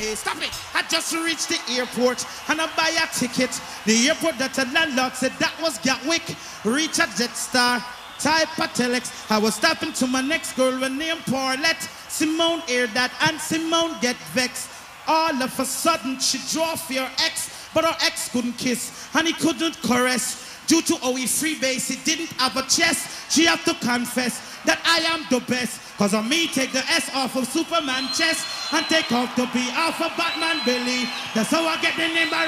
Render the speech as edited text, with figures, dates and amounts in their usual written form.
day. Stop it. I just reached the airport and I buy a ticket. The airport that the landlord said that was Gatwick. Reach a Jetstar, type a telex. I was stopping to my next girl with name Paulette. Simone heard that and Simone get vexed. All of a sudden she draw for her ex, but her ex couldn't kiss and he couldn't caress. Due to how he freebase, he didn't have a chest. She have to confess that I am the best. Cause of me take the S off of Superman chest and take off the B off of Batman belly. That's how I get the name.